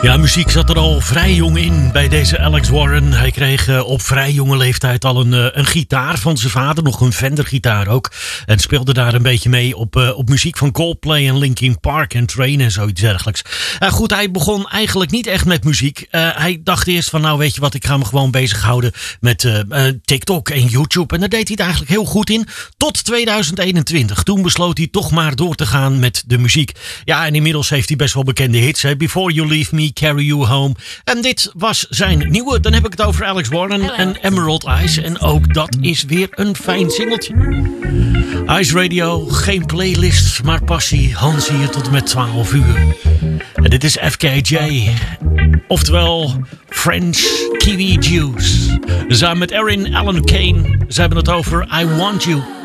Ja, muziek zat er al vrij jong in bij deze Alex Warren. Hij kreeg op vrij jonge leeftijd al een gitaar van zijn vader. Nog een Fender-gitaar ook. En speelde daar een beetje mee op muziek van Coldplay en Linkin Park en Train en zoiets dergelijks. Goed, hij begon eigenlijk niet echt met muziek. Hij dacht eerst van, nou weet je wat, ik ga me gewoon bezighouden met TikTok en YouTube. En daar deed hij het eigenlijk heel goed in. Tot 2021. Toen besloot hij toch maar door te gaan met de muziek. Ja, en inmiddels heeft hij best wel bekende hits. Hè? Before You Leave Me, Carry You Home. En dit was zijn nieuwe. Dan heb ik het over Alex Warren en Emerald Eyes. En ook dat is weer een fijn singeltje. Ice Radio, geen playlist, maar passie. Hans hier tot en met 12 uur. En dit is FKJ. Oftewel French Kiwi Juice. Samen met Erin Allen Kane. Ze hebben het over I Want You.